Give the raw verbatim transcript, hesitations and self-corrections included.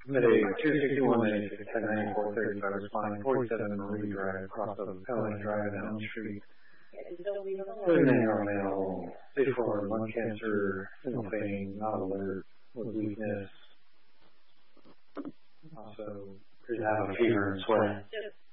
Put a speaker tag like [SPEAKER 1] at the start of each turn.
[SPEAKER 1] Committee two sixty-one ninety-six, ten ninety-four thirty-five, responding forty-seven Marie Drive, across of Pelham Drive and Elm Street. thirty-nine year old male, stage four, lung cancer, single pain, not alert, with weakness. Also, appears to have a fever and sweat.